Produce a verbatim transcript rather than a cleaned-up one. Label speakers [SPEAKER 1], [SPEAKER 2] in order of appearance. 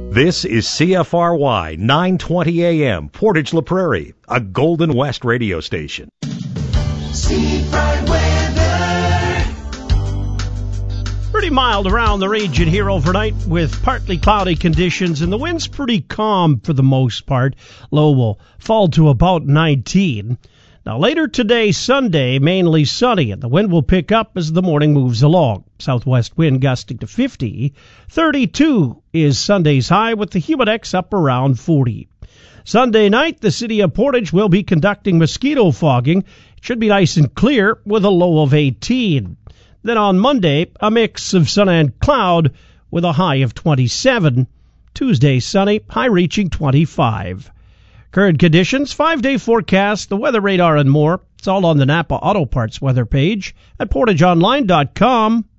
[SPEAKER 1] This is C F R Y nine twenty A M, Portage La Prairie, a Golden West radio station.
[SPEAKER 2] Seafront weather.
[SPEAKER 3] Pretty mild around the region here overnight with partly cloudy conditions, and the wind's pretty calm for the most part. Low will fall to about nineteen. Now later today, Sunday, mainly sunny, and the wind will pick up as the morning moves along. Southwest wind gusting to fifty. thirty-two is Sunday's high with the Humidex up around forty. Sunday night, the city of Portage will be conducting mosquito fogging. It should be nice and clear with a low of eighteen. Then on Monday, a mix of sun and cloud with a high of twenty-seven. Tuesday, sunny, high reaching twenty-five. Current conditions, five-day forecast, the weather radar, and more. It's all on the Napa Auto Parts weather page at portage online dot com.